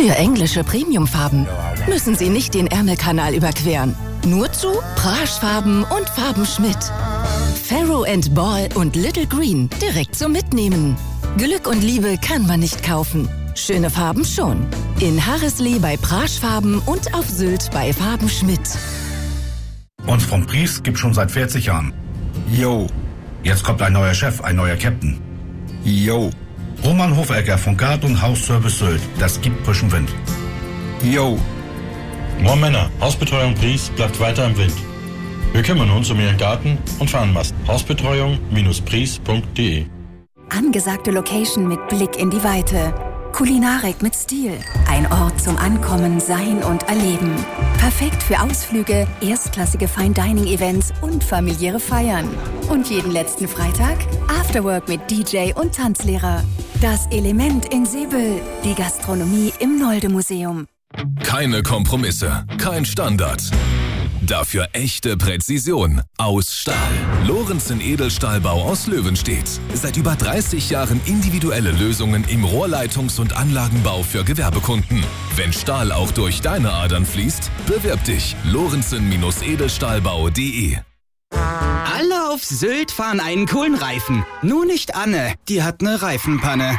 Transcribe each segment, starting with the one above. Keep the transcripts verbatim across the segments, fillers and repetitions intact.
Für englische Premiumfarben müssen Sie nicht den Ärmelkanal überqueren. Nur zu Praschfarben und Farben Schmidt. Farrow and Ball und Little Green direkt zum Mitnehmen. Glück und Liebe kann man nicht kaufen. Schöne Farben schon. In Harreslee bei Praschfarben und auf Sylt bei Farben Schmidt. Uns vom Pries gibt schon seit vierzig Jahren. Yo. Jetzt kommt ein neuer Chef, ein neuer Captain. Yo. Roman Hofegger von Gard- und Hausservice Sylt. Das gibt frischen Wind. Yo. Moin Männer, Hausbetreuung Pries bleibt weiter im Wind. Wir kümmern uns um Ihren Garten und Fahnenmast. Hausbetreuung Pries punkt de. Angesagte Location mit Blick in die Weite. Kulinarik mit Stil. Ein Ort zum Ankommen, Sein und Erleben. Perfekt für Ausflüge, erstklassige Fine-Dining-Events und familiäre Feiern. Und jeden letzten Freitag Afterwork mit D J und Tanzlehrer. Das Element in Seebüll. Die Gastronomie im Nolde-Museum. Keine Kompromisse, kein Standard. Dafür echte Präzision aus Stahl. Lorenzen Edelstahlbau aus Löwenstedt. Seit über dreißig Jahren individuelle Lösungen im Rohrleitungs- und Anlagenbau für Gewerbekunden. Wenn Stahl auch durch deine Adern fließt, bewirb dich. Lorenzen Edelstahlbau punkt de. Alle auf Sylt fahren einen coolen Reifen. Nur nicht Anne, die hat eine Reifenpanne.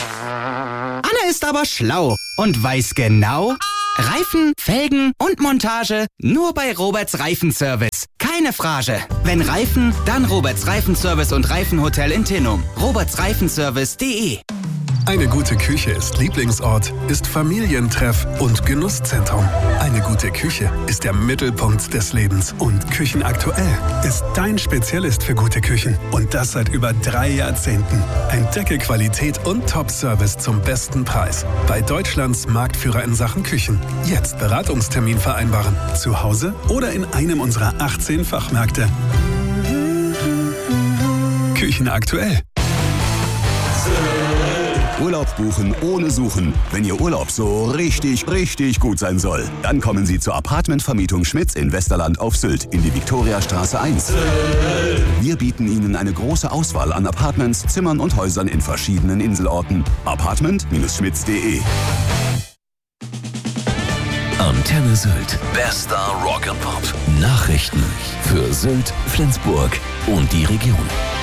Anne ist aber schlau und weiß genau: Reifen, Felgen und Montage nur bei Roberts Reifenservice. Keine Frage. Wenn Reifen, dann Roberts Reifenservice und Reifenhotel in Tinnum. roberts reifenservice punkt de. Eine gute Küche ist Lieblingsort, ist Familientreff und Genusszentrum. Eine gute Küche ist der Mittelpunkt des Lebens. Und Küchenaktuell ist dein Spezialist für gute Küchen. Und das seit über drei Jahrzehnten. Entdecke Qualität und Top-Service zum besten Preis. Bei Deutschlands Marktführer in Sachen Küchen. Jetzt Beratungstermin vereinbaren. Zu Hause oder in einem unserer achtzehn Fachmärkte. Küchenaktuell. Urlaub buchen ohne Suchen. Wenn Ihr Urlaub so richtig, richtig gut sein soll, dann kommen Sie zur Apartmentvermietung Schmitz in Westerland auf Sylt in die Viktoriastraße eins. Wir bieten Ihnen eine große Auswahl an Apartments, Zimmern und Häusern in verschiedenen Inselorten. Apartment Schmitz punkt de. Antenne Sylt. Bester Rock and Pop. Nachrichten für Sylt, Flensburg und die Region.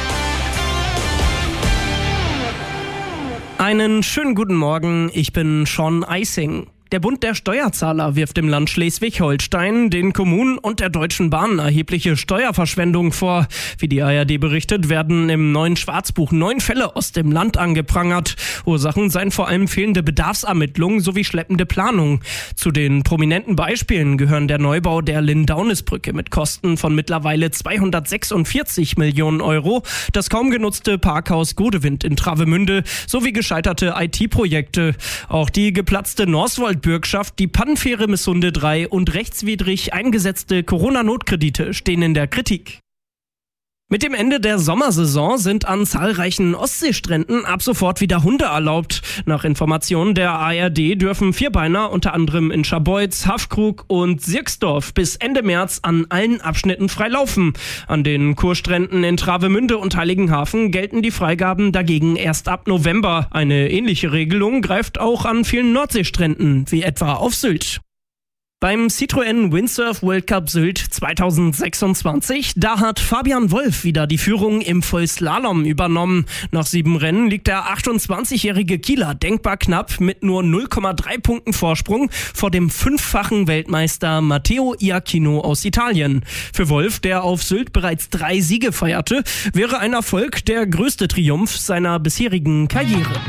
Einen schönen guten Morgen, ich bin Sean Eising. Der Bund der Steuerzahler wirft dem Land Schleswig-Holstein, den Kommunen und der Deutschen Bahn erhebliche Steuerverschwendung vor. Wie die A R D berichtet, werden im neuen Schwarzbuch neun Fälle aus dem Land angeprangert. Ursachen seien vor allem fehlende Bedarfsermittlungen sowie schleppende Planung. Zu den prominenten Beispielen gehören der Neubau der Lindaunisbrücke mit Kosten von mittlerweile zweihundertsechsundvierzig Millionen Euro, das kaum genutzte Parkhaus Godewind in Travemünde sowie gescheiterte I T-Projekte. Auch die geplatzte Norswold Bürgschaft, die Pannenfähre Missunde drei und rechtswidrig eingesetzte Corona-Notkredite stehen in der Kritik. Mit dem Ende der Sommersaison sind an zahlreichen Ostseestränden ab sofort wieder Hunde erlaubt. Nach Informationen der A R D dürfen Vierbeiner unter anderem in Scharbeutz, Haffkrug und Sirksdorf bis Ende März an allen Abschnitten frei laufen. An den Kurstränden in Travemünde und Heiligenhafen gelten die Freigaben dagegen erst ab November. Eine ähnliche Regelung greift auch an vielen Nordseestränden, wie etwa auf Sylt. Beim Citroën Windsurf World Cup Sylt zweitausendsechsundzwanzig, da hat Fabian Wolf wieder die Führung im Vollslalom übernommen. Nach sieben Rennen liegt der achtundzwanzigjährige Kieler denkbar knapp mit nur null Komma drei Punkten Vorsprung vor dem fünffachen Weltmeister Matteo Iachino aus Italien. Für Wolf, der auf Sylt bereits drei Siege feierte, wäre ein Erfolg der größte Triumph seiner bisherigen Karriere.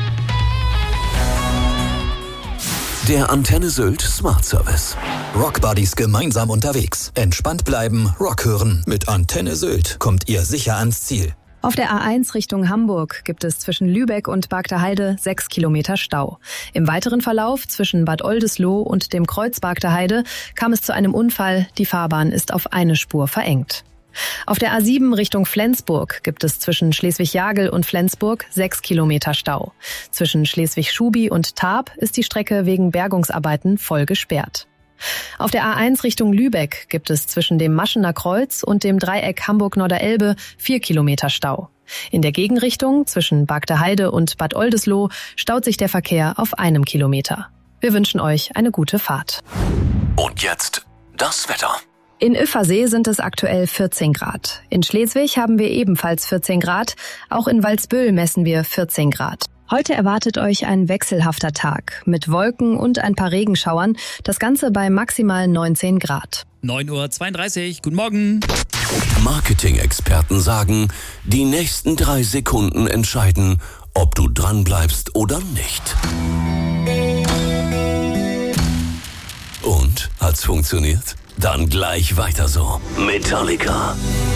Der Antenne Sylt Smart Service. Rockbuddies gemeinsam unterwegs. Entspannt bleiben, Rock hören. Mit Antenne Sylt kommt ihr sicher ans Ziel. Auf der A eins Richtung Hamburg gibt es zwischen Lübeck und Bargteheide sechs Kilometer Stau. Im weiteren Verlauf zwischen Bad Oldesloe und dem Kreuz Bargteheide kam es zu einem Unfall. Die Fahrbahn ist auf eine Spur verengt. Auf der A sieben Richtung Flensburg gibt es zwischen Schleswig-Jagel und Flensburg sechs Kilometer Stau. Zwischen Schleswig-Schubi und Tarp ist die Strecke wegen Bergungsarbeiten voll gesperrt. Auf der A eins Richtung Lübeck gibt es zwischen dem Maschener Kreuz und dem Dreieck Hamburg-Norderelbe vier Kilometer Stau. In der Gegenrichtung zwischen Bargteheide und Bad Oldesloe staut sich der Verkehr auf einem Kilometer. Wir wünschen euch eine gute Fahrt. Und jetzt das Wetter. In Üffersee sind es aktuell vierzehn Grad. In Schleswig haben wir ebenfalls vierzehn Grad. Auch in Walsbüll messen wir vierzehn Grad. Heute erwartet euch ein wechselhafter Tag mit Wolken und ein paar Regenschauern. Das Ganze bei maximal neunzehn Grad. neun Uhr zweiunddreißig. Guten Morgen. Marketing-Experten sagen, die nächsten drei Sekunden entscheiden, ob du dranbleibst oder nicht. Und? Hat's funktioniert? Dann gleich weiter so. Metallica.